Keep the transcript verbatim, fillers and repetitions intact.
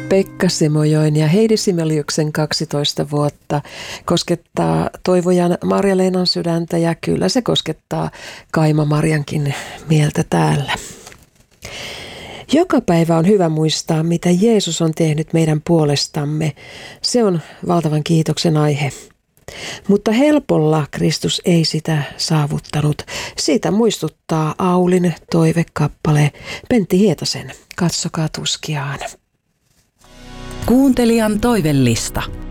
Pekka Simojoen ja Heidi Simeliuksen kaksitoista vuotta koskettaa Toivojan Marja-Leenan sydäntä ja kyllä se koskettaa Kaima Marjankin mieltä täällä. Joka päivä on hyvä muistaa, mitä Jeesus on tehnyt meidän puolestamme. Se on valtavan kiitoksen aihe. Mutta helpolla Kristus ei sitä saavuttanut. Siitä muistuttaa Aulin toivekappale Pentti Hietasen. Katsokaa tuskiaan. Kuuntelijan toivellista.